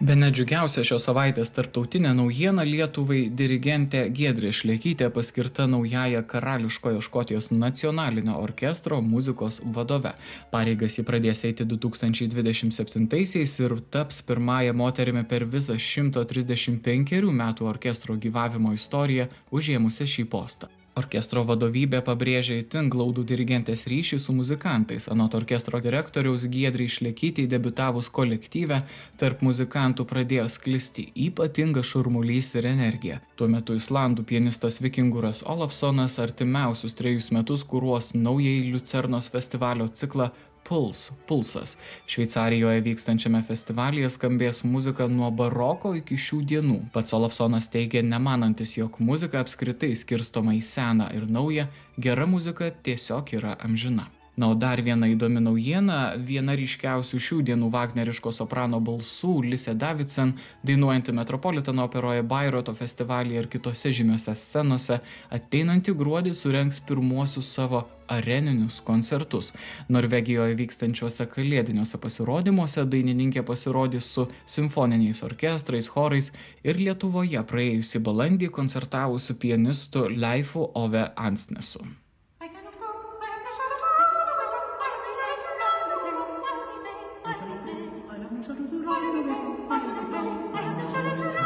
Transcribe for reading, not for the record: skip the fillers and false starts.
Bene džiugiausia šios savaitės tarptautinė naujiena Lietuvai dirigentė Giedrė Šlekytė paskirta naująja Karališkojo Škotijos nacionalinio orkestro muzikos vadove. Pareigas ji pradės eiti 2027-aisiais ir taps pirmąją moterimi per visą 135 metų orkestro gyvavimo istoriją užėmusią šį postą. Orkestro vadovybė pabrėžia itin glaudų dirigentės ryšį su muzikantais. Anot orkestro direktoriaus Giedrei Šlekytei debiutavus kolektyve, tarp muzikantų pradėjo sklisti ypatingas šurmulys ir energija. Tuo metu islandų pianistas Vikinguras Olafsonas artimiausius 3 metus kuruos naująjį Liucernos festivalio ciklą Pulsas. Šveicarijoje vykstančiame festivalyje skambės muzika nuo baroko iki šių dienų. Pats Olafsonas teigia nemanantis, jog muzika apskritai skirstoma į seną ir naują, gera muzika tiesiog yra amžina. Na, o dar viena įdomi naujiena, viena ryškiausių šių dienų vagneriško soprano balsų, Lise Davidson, dainuojanti Metropolitano operoje, Bairoito festivalyje ir kitose žymiose scenose, ateinantį gruodį surengs pirmuosius savo areninius koncertus. Norvegijoje vykstančiuose kalėdiniuose pasirodymuose dainininkė pasirodys su simfoniniais orkestrais, chorais ir Lietuvoje praėjusį balandį koncertavusiu pianistu Leifu Ove Ansnesu. I am